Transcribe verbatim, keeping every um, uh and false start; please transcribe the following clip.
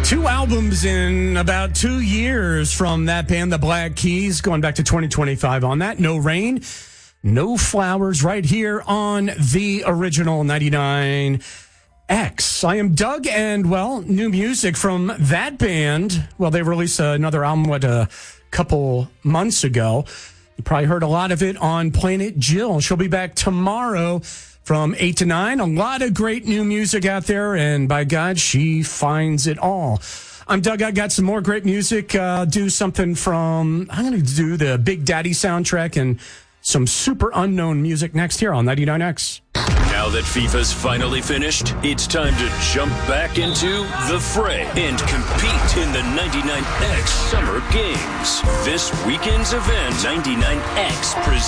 Two albums in about two years from that band, the Black Keys, going back to twenty twenty-five on that. No Rain, No Flowers, right here on the original ninety-nine X. I am Doug, and, well, new music from that band. Well, they released another album, what, a couple months ago. You probably heard a lot of it on Planet Jill. She'll be back tomorrow from eight to nine. A lot of great new music out there, and by God, she finds it all. I'm Doug. I got some more great music. Uh, do something from, I'm going to do the Big Daddy soundtrack and some super unknown music next here on ninety-nine X. Now that FIFA's finally finished, it's time to jump back into the fray and compete in the ninety-nine X Summer Games. This weekend's event, ninety-nine X presents